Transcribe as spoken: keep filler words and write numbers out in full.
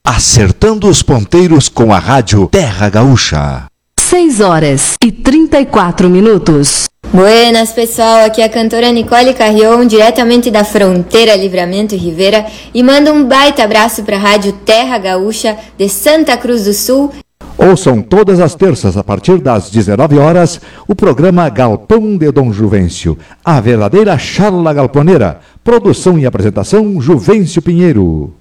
Acertando os ponteiros com a rádio Terra Gaúcha. seis horas e trinta e quatro minutos. Buenas, pessoal, aqui é a cantora Nicole Carrion, diretamente da fronteira Livramento e Rivera, e manda um baita abraço para a rádio Terra Gaúcha de Santa Cruz do Sul. Ouçam todas as terças, a partir das dezenove horas, o programa Galpão de Dom Juvencio, a verdadeira charla galponeira. Produção e apresentação, Juvencio Pinheiro.